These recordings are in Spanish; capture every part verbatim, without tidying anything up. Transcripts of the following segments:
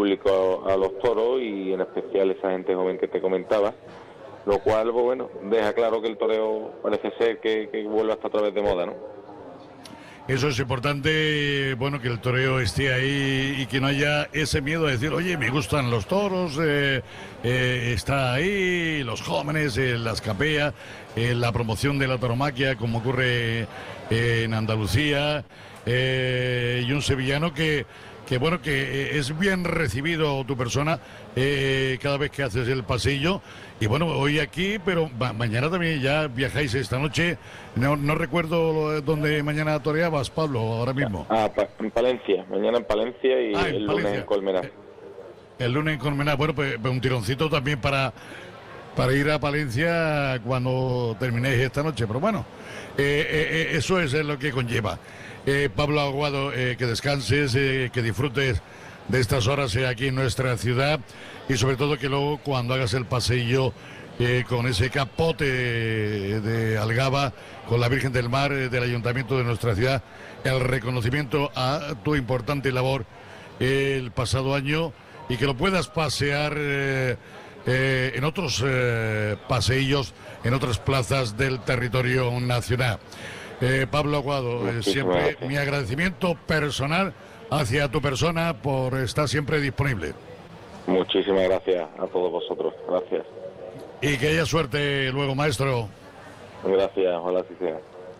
público a, a los toros y en especial esa gente joven que te comentaba, lo cual, pues bueno, deja claro que el toreo parece ser que, que vuelve hasta otra vez de moda, ¿no? Eso es importante, bueno, que el toreo esté ahí y que no haya ese miedo de decir, oye, me gustan los toros, eh, eh, está ahí, los jóvenes, eh, la escapea, eh, la promoción de la tauromaquia, como ocurre eh, en Andalucía, eh, y un sevillano que, que bueno, que eh, es bien recibido tu persona eh, cada vez que haces el pasillo. Y bueno, hoy aquí, pero ma- mañana también ya viajáis esta noche. No, no recuerdo dónde mañana toreabas, Pablo, ahora mismo. Ah, pa- en Palencia, mañana en Palencia y Ah, en el Palencia. lunes en Colmenar. El lunes en Colmenar. Bueno, pues, pues un tironcito también para, para ir a Palencia cuando terminéis esta noche. Pero bueno, eh, eh, eh, eso es lo que conlleva. Eh, Pablo Aguado, eh, que descanses, eh, que disfrutes de estas horas eh, aquí en nuestra ciudad y sobre todo que luego cuando hagas el paseillo eh, con ese capote de, de Algaba, con la Virgen del Mar eh, del Ayuntamiento de nuestra ciudad, el reconocimiento a tu importante labor eh, el pasado año y que lo puedas pasear eh, eh, en otros eh, paseillos, en otras plazas del territorio nacional. Eh, Pablo Aguado, eh, siempre gracias. mi agradecimiento personal hacia tu persona por estar siempre disponible. Muchísimas gracias a todos vosotros, gracias. Y que haya suerte luego, maestro. Gracias, ojalá así sea.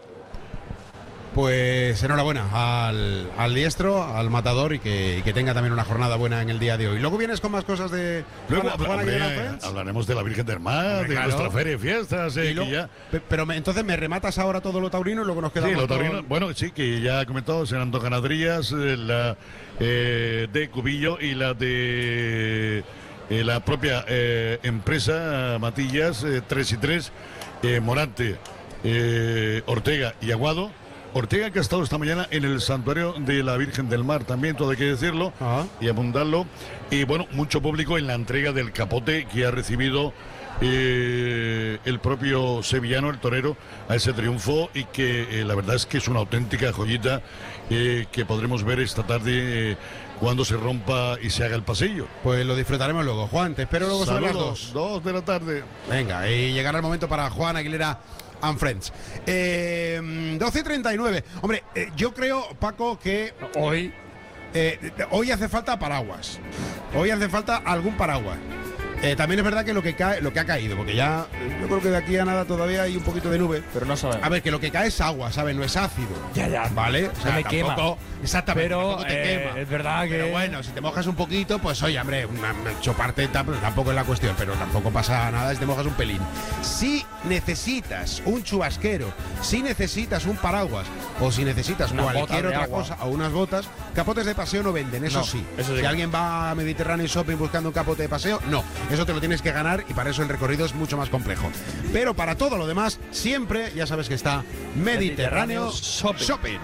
Pues enhorabuena al, al diestro, al matador y que, y que tenga también una jornada buena en el día de hoy. Luego vienes con más cosas de Luego Juana- Juana hablaré- Aguilera Friends. hablaremos de la Virgen del Mar, Hombre, de claro. nuestra feria y fiestas. eh, Y que luego- ya... pe- Pero me- entonces me rematas ahora todo lo taurino y luego nos quedamos Sí, lo con- taurino, bueno, sí, que ya he comentado, serán dos ganaderías, eh, la eh, de Cubillo y la de eh, la propia eh, empresa Matillas, eh, tres y tres, eh, Morante, eh, Ortega y Aguado. Ortega que ha estado esta mañana en el santuario de la Virgen del Mar, también todo hay que decirlo Ajá. y apuntarlo. Y bueno, mucho público en la entrega del capote que ha recibido eh, el propio sevillano, el torero, a ese triunfo y que eh, la verdad es que es una auténtica joyita eh, que podremos ver esta tarde eh, cuando se rompa y se haga el pasillo. Pues lo disfrutaremos luego. Juan, te espero luego sobre las Saludos, dos. dos de la tarde. Venga, y llegará el momento para Juan Aguilera and Friends. Eh, doce y treinta y nueve. Hombre, eh, yo creo, Paco, que Hoy, eh, hoy hace falta paraguas. Hoy hace falta algún paraguas. Eh, también es verdad que lo que cae, lo que ha caído, porque ya eh, yo creo que de aquí a nada todavía hay un poquito de nube. pero no sabemos. A ver, que lo que cae es agua, ¿sabes? No es ácido. Ya, ya. ¿Vale? O Se me quema. Exactamente. Pero, tampoco te eh, quema. es verdad que- Pero bueno, si te mojas un poquito, pues oye, hombre, una, una choparte tam- tampoco es la cuestión, pero tampoco pasa nada si te mojas un pelín. Si necesitas un chubasquero, si necesitas un paraguas o si necesitas Unas cualquier botas de otra agua. cosa o unas botas, capotes de paseo no venden, eso No, sí. eso sí si que- alguien va a Mediterráneo Shopping buscando un capote de paseo, no. Eso te lo tienes que ganar y para eso el recorrido es mucho más complejo. Pero para todo lo demás, siempre ya sabes que está Mediterráneo, Mediterráneo Shopping. Shopping.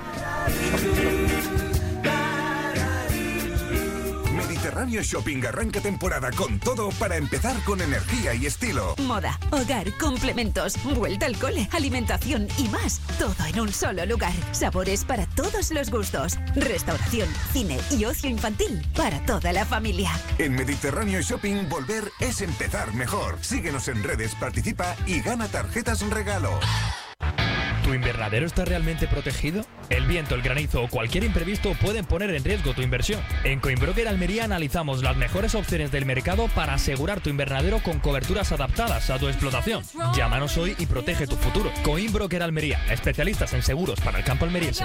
Mediterráneo Shopping arranca temporada con todo para empezar con energía y estilo. Moda, hogar, complementos, vuelta al cole, alimentación y más. Todo en un solo lugar. Sabores para todos los gustos. Restauración, cine y ocio infantil para toda la familia. En Mediterráneo Shopping volver es empezar mejor. Síguenos en redes, participa y gana tarjetas regalo. ¿Tu invernadero está realmente protegido? El viento, el granizo o cualquier imprevisto pueden poner en riesgo tu inversión. En Coinbroker Almería analizamos las mejores opciones del mercado para asegurar tu invernadero con coberturas adaptadas a tu explotación. Llámanos hoy y protege tu futuro. Coinbroker Almería, especialistas en seguros para el campo almeriense.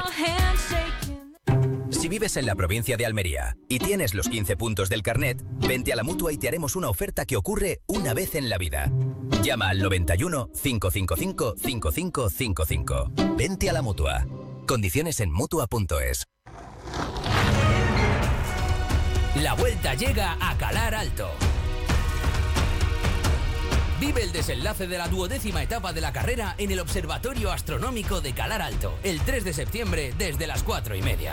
Si vives en la provincia de Almería y tienes los quince puntos del carnet, vente a la Mutua y te haremos una oferta que ocurre una vez en la vida. Llama al noventa y uno, cinco cinco cinco, cinco cinco cinco cinco. Vente a la Mutua. Condiciones en Mutua punto es. La vuelta llega a Calar Alto. Vive el desenlace de la duodécima etapa de la carrera en el Observatorio Astronómico de Calar Alto, el tres de septiembre desde las cuatro y media.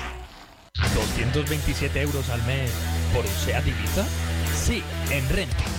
¿doscientos veintisiete euros al mes por un SEAT Ibiza? Sí, en Renting.